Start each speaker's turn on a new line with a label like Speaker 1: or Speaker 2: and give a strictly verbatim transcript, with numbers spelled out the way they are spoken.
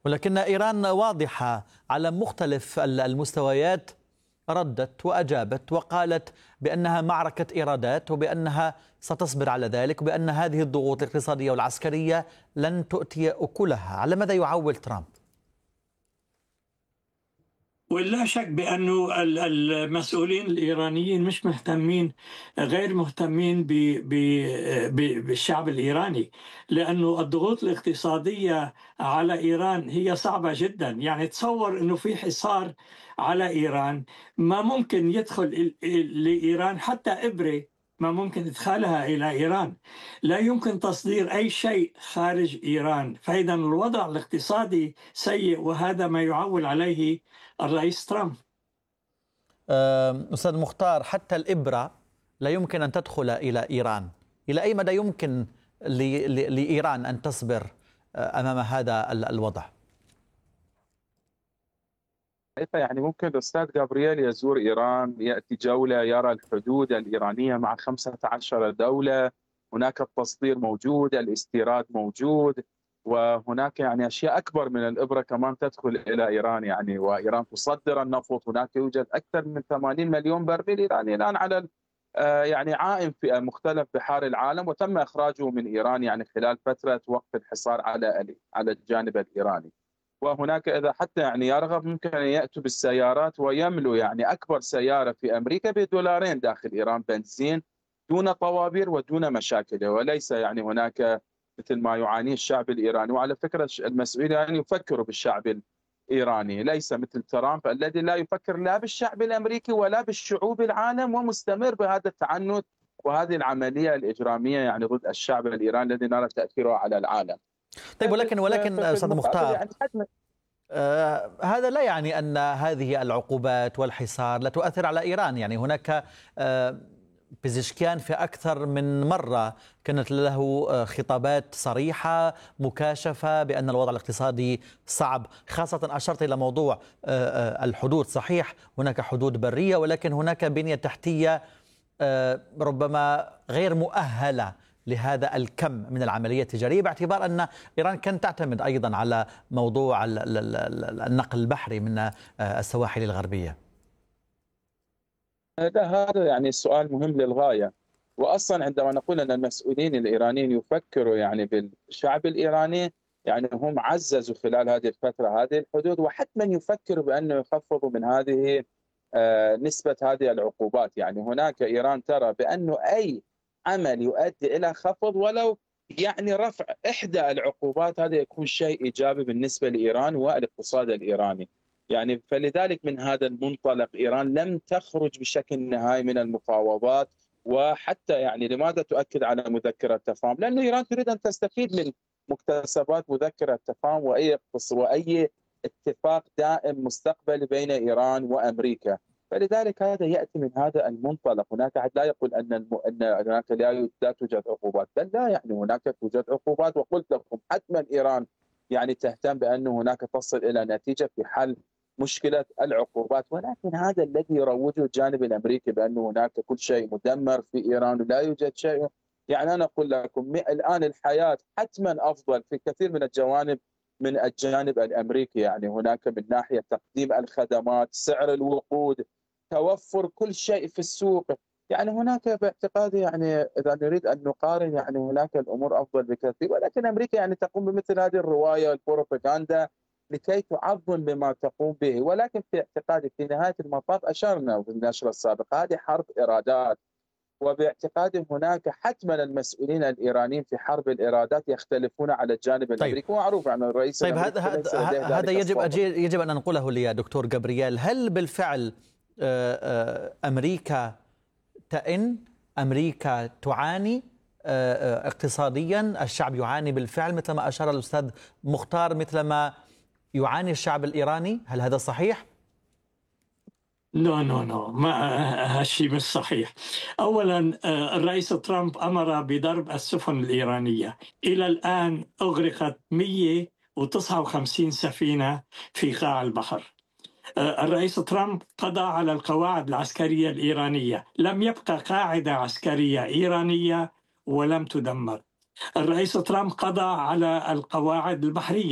Speaker 1: ولكن إيران واضحة على مختلف المستويات، ردت وأجابت وقالت بأنها معركة إيرادات وبأنها ستصبر على ذلك وبأن هذه الضغوط الاقتصادية والعسكرية لن تؤتي أكلها. على ماذا يعول ترامب؟
Speaker 2: ولا شك بأنه المسؤولين الإيرانيين مش مهتمين، غير مهتمين ب- ب- ب- بالشعب الإيراني، لأنه الضغوط الاقتصادية على إيران هي صعبة جدا. يعني تصور أنه في حصار على إيران، ما ممكن يدخل ال- ال- لإيران حتى إبرة، ما ممكن إدخالها إلى إيران، لا يمكن تصدير أي شيء خارج إيران. فإذا الوضع الاقتصادي سيء، وهذا ما يعول عليه الرئيس ترامب.
Speaker 1: أستاذ مختار، حتى الإبرة لا يمكن أن تدخل إلى إيران. إلى أي مدى يمكن لإيران أن تصبر أمام هذا الوضع؟
Speaker 3: يعني ممكن الأستاذ جابرييل يزور إيران، يأتي جولة، يرى الحدود الإيرانية مع خمسة عشر دولة، هناك التصدير موجود، الاستيراد موجود، وهناك يعني أشياء أكبر من الإبرة كمان تدخل إلى إيران. يعني وإيران تصدر النفط، هناك يوجد أكثر من ثمانين مليون برميل إيراني الآن على يعني عائم في مختلف بحار العالم، وتم إخراجه من إيران يعني خلال فترة وقف الحصار على على الجانب الإيراني. وهناك إذا حتى يعني يرغب ممكن أن يأتوا بالسيارات ويملوا يعني أكبر سيارة في أمريكا بدولارين داخل إيران بنزين، دون طوابير ودون مشاكل، وليس يعني هناك مثل ما يعانيه الشعب الإيراني. وعلى فكرة المسؤولين يعني يفكروا بالشعب الإيراني، ليس مثل ترامب الذي لا يفكر لا بالشعب الأمريكي ولا بالشعوب العالم، ومستمر بهذا التعنت وهذه العملية الإجرامية يعني ضد الشعب الإيراني الذي نرى تأثيره على العالم.
Speaker 1: طيب، ولكن ولكن أستاذ مختار، يعني آه هذا لا يعني أن هذه العقوبات والحصار لا تؤثر على إيران. يعني هناك آه بيزشكيان في أكثر من مرة كانت له خطابات صريحة مكاشفة بأن الوضع الاقتصادي صعب، خاصة أشرت إلى موضوع آه الحدود. صحيح هناك حدود برية، ولكن هناك بنية تحتية آه ربما غير مؤهلة لهذا الكم من العملية التجارية، باعتبار أن إيران كانت تعتمد أيضا على موضوع النقل البحري من السواحل الغربية.
Speaker 3: هذا يعني سؤال مهم للغاية. وأصلا عندما نقول أن المسؤولين الإيرانيين يفكروا يعني بالشعب الإيراني، يعني هم عززوا خلال هذه الفترة هذه الحدود، وحتما يفكروا بأنه يخفضوا من هذه نسبة هذه العقوبات. يعني هناك إيران ترى بأنه أي عمل يؤدي إلى خفض ولو يعني رفع إحدى العقوبات، هذا يكون شيء إيجابي بالنسبة لإيران والاقتصاد الإيراني. يعني فلذلك من هذا المنطلق إيران لم تخرج بشكل نهائي من المفاوضات. وحتى يعني لماذا تؤكد على مذكرة تفاهم؟ لأن إيران تريد أن تستفيد من مكتسبات مذكرة تفاهم وأي وأي اتفاق دائم مستقبلي بين إيران وأمريكا. فلذلك هذا يأتي من هذا المنطلق. هناك أحد لا يقول أن الم... أن هناك لا توجد عقوبات، بل لا، يعني هناك توجد عقوبات. وقلت لكم حتما إيران يعني تهتم بأن هناك تصل إلى نتيجة في حل مشكلة العقوبات. ولكن هذا الذي يروجه الجانب الأمريكي بأن هناك كل شيء مدمر في إيران ولا يوجد شيء. يعني أنا أقول لكم الآن الحياة حتما أفضل في كثير من الجوانب من الجانب الأمريكي. يعني هناك من ناحية تقديم الخدمات، سعر الوقود، توفر كل شيء في السوق. يعني هناك باعتقادي يعني إذا نريد أن نقارن يعني هناك الأمور أفضل بكثير. ولكن أمريكا يعني تقوم بمثل هذه الرواية والبروباغندا لكي تعظم بما تقوم به. ولكن في اعتقادي في نهاية المطاف أشرنا في النشرة السابقة هذه حرب إيرادات، وباعتقادي هناك حتما المسؤولين الإيرانيين في حرب الإيرادات يختلفون على الجانب الأمريكي. طيب. ومعروف عن الرئيس
Speaker 1: طيب
Speaker 3: الأمريكي
Speaker 1: هذا هذا يجب يجب أن ننقله لي دكتور جابرييل. هل بالفعل أمريكا تئن؟ أمريكا تعاني اقتصاديا؟ الشعب يعاني بالفعل مثل ما أشار الأستاذ مختار، مثل ما يعاني الشعب الإيراني؟ هل هذا صحيح؟
Speaker 2: لا لا لا ما هالشيء مش صحيح. أولا الرئيس ترامب أمر بضرب السفن الإيرانية. إلى الآن أغرقت مئة وتسعة وخمسين سفينة في قاع البحر. الرئيس ترامب قضى على القواعد العسكرية الإيرانية، لم يبقى قاعدة عسكرية إيرانية ولم تدمر. الرئيس ترامب قضى على القواعد البحرية.